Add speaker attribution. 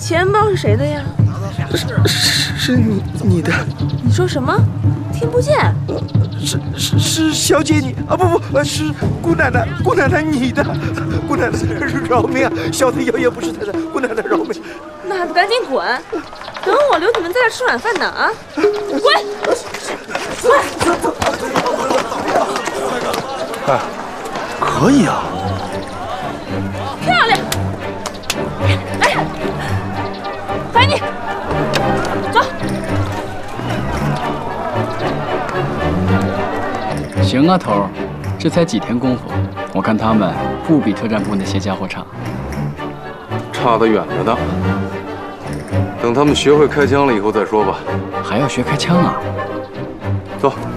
Speaker 1: 钱包是谁的呀？
Speaker 2: 是你的。
Speaker 1: 你说什么？听不见。
Speaker 2: 是小姐你啊不是姑奶奶你的。姑奶奶饶命啊！小的谣言不是太太，姑奶奶饶命。
Speaker 1: 那还不赶紧滚！等我留你们在这吃软饭呢啊！滚！
Speaker 2: 哎，可以啊。
Speaker 1: 漂亮！来，怀你，走。
Speaker 3: 行啊，头儿，这才几天功夫，我看他们不比特战部那些家伙差，
Speaker 4: 差得远着呢。等他们学会开枪了以后再说吧。
Speaker 3: 还要学开枪啊？
Speaker 4: 走。